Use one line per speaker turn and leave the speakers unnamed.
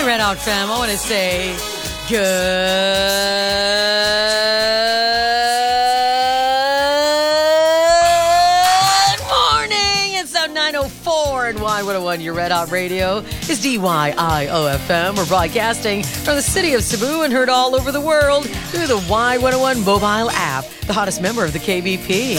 Red Hot fam, I want to say good morning. It's now 9:04 and Y101, your Red Hot Radio is DYIOFM. We're broadcasting from the city of Cebu and heard all over the world through the Y101 mobile app, the hottest member of the KBP.